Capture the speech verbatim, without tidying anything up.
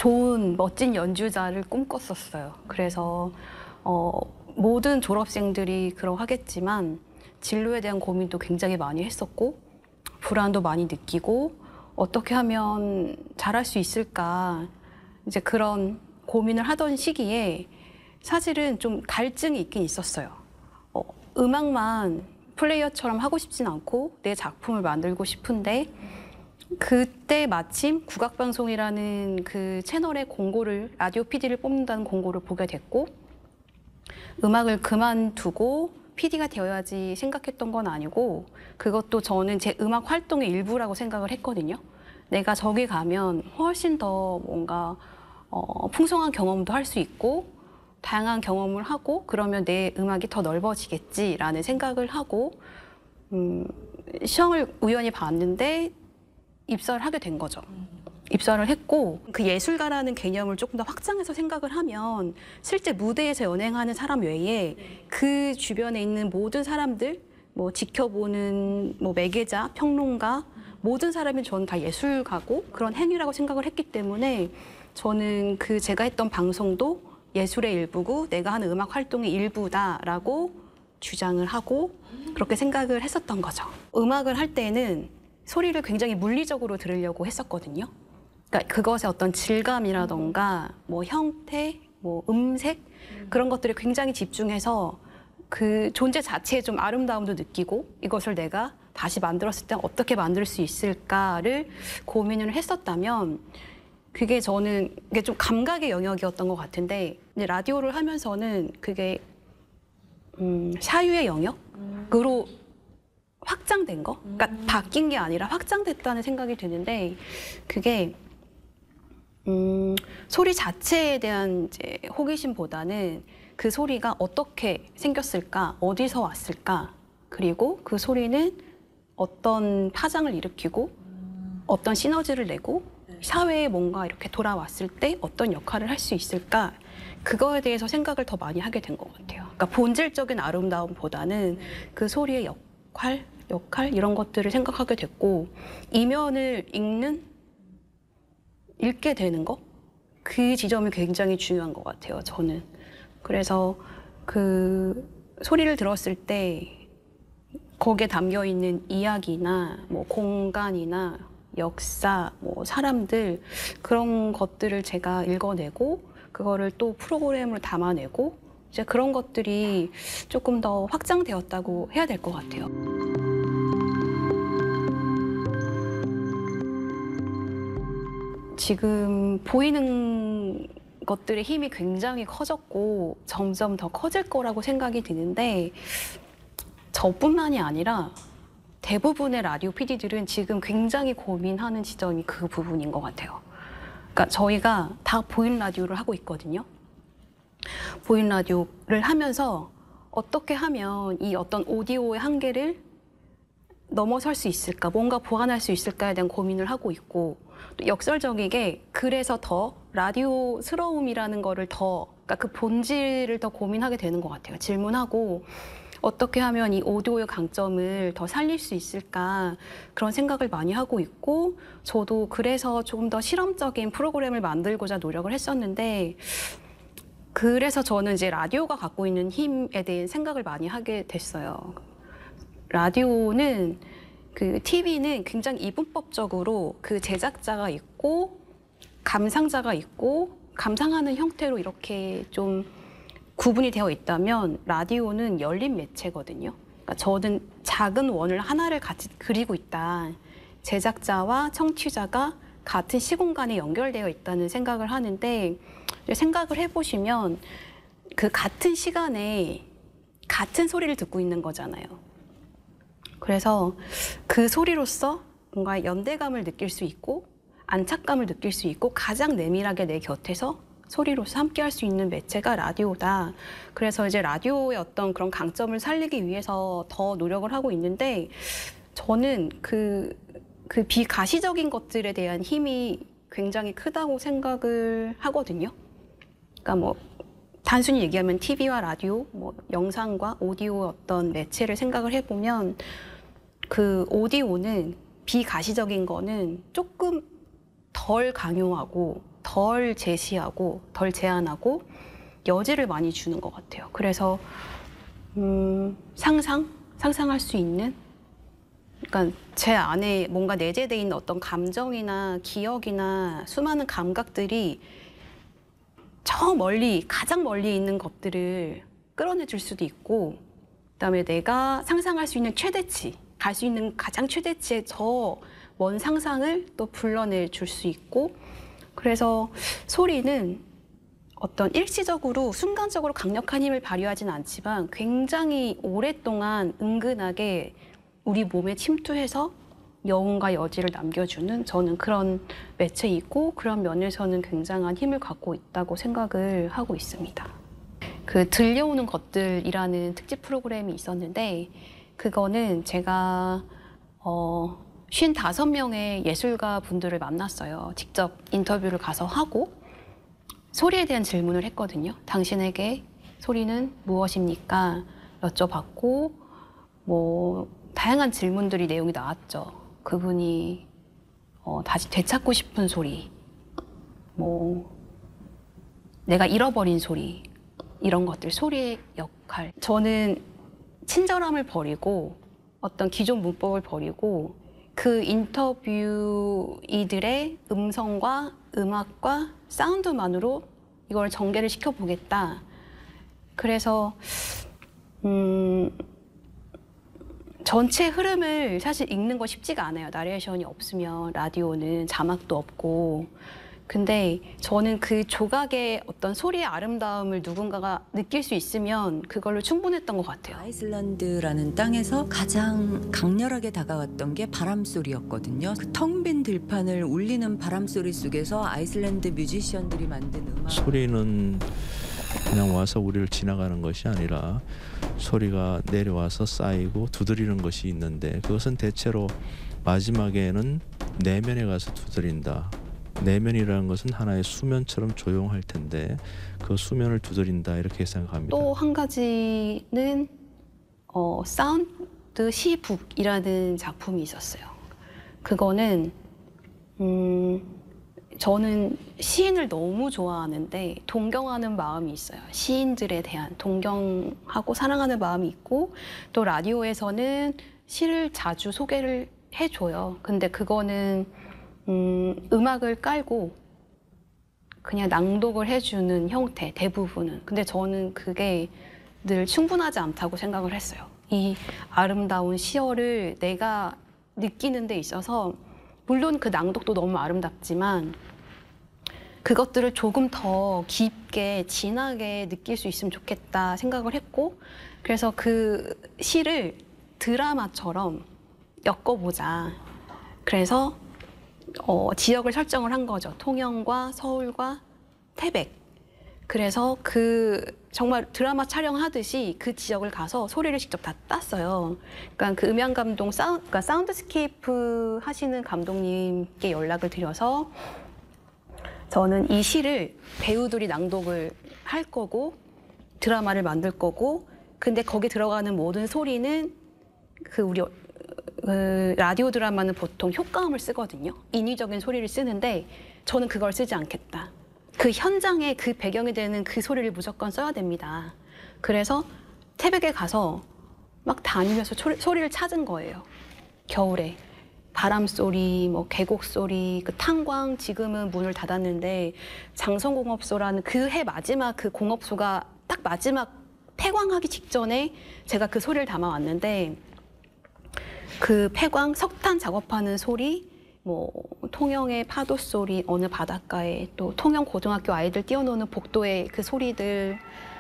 좋은 멋진 연주자를 꿈꿨었어요. 그래서 어, 모든 졸업생들이 그러하겠지만 진로에 대한 고민도 굉장히 많이 했었고 불안도 많이 느끼고 어떻게 하면 잘할 수 있을까 이제 그런 고민을 하던 시기에 사실은 좀 갈증이 있긴 있었어요. 어, 음악만 플레이어처럼 하고 싶진 않고 내 작품을 만들고 싶은데 그때 마침 국악방송이라는 그 채널의 공고를 라디오 피디를 뽑는다는 공고를 보게 됐고 음악을 그만두고 피디가 되어야지 생각했던 건 아니고 그것도 저는 제 음악 활동의 일부라고 생각을 했거든요. 내가 저기 가면 훨씬 더 뭔가 어, 풍성한 경험도 할 수 있고 다양한 경험을 하고 그러면 내 음악이 더 넓어지겠지라는 생각을 하고 음, 시험을 우연히 봤는데 입사를 하게 된 거죠. 입사를 했고 그 예술가라는 개념을 조금 더 확장해서 생각을 하면 실제 무대에서 연행하는 사람 외에 그 주변에 있는 모든 사람들 뭐 지켜보는 뭐 매개자, 평론가 모든 사람이 저는 다 예술가고 그런 행위라고 생각을 했기 때문에 저는 그 제가 했던 방송도 예술의 일부고 내가 하는 음악 활동의 일부다라고 주장을 하고 그렇게 생각을 했었던 거죠. 음악을 할 때는 소리를 굉장히 물리적으로 들으려고 했었거든요. 그러니까 그것의 어떤 질감이라던가 뭐 형태, 뭐 음색 그런 것들에 굉장히 집중해서 그 존재 자체의 좀 아름다움도 느끼고 이것을 내가 다시 만들었을 때 어떻게 만들 수 있을까를 고민을 했었다면 그게 저는 이게 좀 감각의 영역이었던 것 같은데 이제 라디오를 하면서는 그게 음, 사유의 영역으로 확장된 거, 그러니까 음. 바뀐 게 아니라 확장됐다는 생각이 드는데 그게 음, 소리 자체에 대한 이제 호기심보다는 그 소리가 어떻게 생겼을까, 어디서 왔을까, 그리고 그 소리는 어떤 파장을 일으키고 음. 어떤 시너지를 내고 사회에 뭔가 이렇게 돌아왔을 때 어떤 역할을 할 수 있을까 그거에 대해서 생각을 더 많이 하게 된 것 같아요. 그러니까 본질적인 아름다움보다는 그 소리의 역할, 역할 이런 것들을 생각하게 됐고 이면을 읽는, 읽게 되는 거 그 지점이 굉장히 중요한 것 같아요. 저는. 그래서 그 소리를 들었을 때 거기에 담겨 있는 이야기나 뭐 공간이나 역사, 뭐 사람들 그런 것들을 제가 읽어내고 그거를 또 프로그램으로 담아내고 이제 그런 것들이 조금 더 확장되었다고 해야 될 것 같아요. 지금 보이는 것들의 힘이 굉장히 커졌고 점점 더 커질 거라고 생각이 드는데 저뿐만이 아니라 대부분의 라디오 피디들은 지금 굉장히 고민하는 지점이 그 부분인 것 같아요. 그러니까 저희가 다 보이는 라디오를 하고 있거든요. 보이는 라디오를 하면서 어떻게 하면 이 어떤 오디오의 한계를 넘어설 수 있을까, 뭔가 보완할 수 있을까에 대한 고민을 하고 있고 또 역설적이게 그래서 더 라디오스러움이라는 거를 더, 그러니까 그 본질을 더 고민하게 되는 것 같아요. 질문하고 어떻게 하면 이 오디오의 강점을 더 살릴 수 있을까 그런 생각을 많이 하고 있고 저도 그래서 조금 더 실험적인 프로그램을 만들고자 노력을 했었는데 그래서 저는 이제 라디오가 갖고 있는 힘에 대한 생각을 많이 하게 됐어요. 라디오는 그 티비는 굉장히 이분법적으로 그 제작자가 있고 감상자가 있고 감상하는 형태로 이렇게 좀 구분이 되어 있다면 라디오는 열린 매체거든요. 그러니까 저는 작은 원을 하나를 같이 그리고 있다. 제작자와 청취자가 같은 시공간에 연결되어 있다는 생각을 하는데 생각을 해보시면 그 같은 시간에 같은 소리를 듣고 있는 거잖아요. 그래서 그 소리로서 뭔가 연대감을 느낄 수 있고 안착감을 느낄 수 있고 가장 내밀하게 내 곁에서 소리로서 함께 할 수 있는 매체가 라디오다. 그래서 이제 라디오의 어떤 그런 강점을 살리기 위해서 더 노력을 하고 있는데 저는 그, 그 비가시적인 것들에 대한 힘이 굉장히 크다고 생각을 하거든요. 그러니까 뭐 단순히 얘기하면 티비와 라디오, 뭐 영상과 오디오 어떤 매체를 생각을 해보면 그 오디오는 비가시적인 거는 조금 덜 강요하고 더 덜 제시하고 덜 제한하고 여지를 많이 주는 것 같아요. 그래서 음, 상상? 상상할 수 있는? 그러니까 제 안에 뭔가 내재되어 있는 어떤 감정이나 기억이나 수많은 감각들이 저 멀리, 가장 멀리 있는 것들을 끌어내줄 수도 있고, 그다음에 내가 상상할 수 있는 최대치, 갈 수 있는 가장 최대치의 저 먼 상상을 또 불러내줄 수 있고, 그래서 소리는 어떤 일시적으로, 순간적으로 강력한 힘을 발휘하진 않지만 굉장히 오랫동안 은근하게 우리 몸에 침투해서 여운과 여지를 남겨주는, 저는 그런 매체이고 그런 면에서는 굉장한 힘을 갖고 있다고 생각을 하고 있습니다. 그 들려오는 것들이라는 특집 프로그램이 있었는데, 그거는 제가 어, 쉰다섯 명의 예술가 분들을 만났어요. 직접 인터뷰를 가서 하고 소리에 대한 질문을 했거든요. 당신에게 소리는 무엇입니까? 여쭤봤고, 뭐 다양한 질문들이 내용이 나왔죠. 그분이 어, 다시 되찾고 싶은 소리, 뭐 내가 잃어버린 소리, 이런 것들, 소리의 역할. 저는 친절함을 버리고 어떤 기존 문법을 버리고 그 인터뷰이들의 음성과 음악과 사운드만으로 이걸 전개를 시켜보겠다. 그래서 음, 전체 흐름을 사실 읽는 거 쉽지가 않아요. 나레이션이 없으면, 라디오는 자막도 없고. 근데 저는 그 조각의 어떤 소리의 아름다움을 누군가가 느낄 수 있으면 그걸로 충분했던 것 같아요. 아이슬란드라는 땅에서 가장 강렬하게 다가왔던 게 바람 소리였거든요. 그 텅 빈 들판을 울리는 바람 소리 속에서 아이슬란드 뮤지션들이 만든 음악. 소리는 그냥 와서 우리를 지나가는 것이 아니라 소리가 내려와서 쌓이고 두드리는 것이 있는데, 그것은 대체로 마지막에는 내면에 가서 두드린다. 내면이라는 것은 하나의 수면처럼 조용할 텐데 그 수면을 두드린다, 이렇게 생각합니다. 또 한 가지는 어, 사운드 시북이라는 작품이 있었어요. 그거는 음, 저는 시인을 너무 좋아하는데 동경하는 마음이 있어요. 시인들에 대한 동경하고 사랑하는 마음이 있고, 또 라디오에서는 시를 자주 소개를 해줘요. 근데 그거는 음, 음악을 깔고 그냥 낭독을 해주는 형태, 대부분은. 근데 저는 그게 늘 충분하지 않다고 생각을 했어요. 이 아름다운 시어를 내가 느끼는 데 있어서 물론 그 낭독도 너무 아름답지만 그것들을 조금 더 깊게 진하게 느낄 수 있으면 좋겠다 생각을 했고, 그래서 그 시를 드라마처럼 엮어보자. 그래서 어, 지역을 설정을 한 거죠. 통영과 서울과 태백. 그래서 그 정말 드라마 촬영하듯이 그 지역을 가서 소리를 직접 다 땄어요. 그러니까 그 음향 감독, 사운, 그러니까 사운드스케이프 하시는 감독님께 연락을 드려서 저는 이 시를 배우들이 낭독을 할 거고 드라마를 만들 거고, 근데 거기 들어가는 모든 소리는 그 우리 그 라디오 드라마는 보통 효과음을 쓰거든요. 인위적인 소리를 쓰는데 저는 그걸 쓰지 않겠다. 그 현장에 그 배경이 되는 그 소리를 무조건 써야 됩니다. 그래서 태백에 가서 막 다니면서 소리, 소리를 찾은 거예요. 겨울에 바람 소리, 뭐 계곡 소리, 그 탄광, 지금은 문을 닫았는데 장성공업소라는 그 해 마지막 그 공업소가 딱 마지막 폐광하기 직전에 제가 그 소리를 담아왔는데, 그 폐광, 석탄 작업하는 소리, 뭐 통영의 파도 소리, 어느 바닷가에 또 통영 고등학교 아이들 뛰어노는 복도의 그 소리들,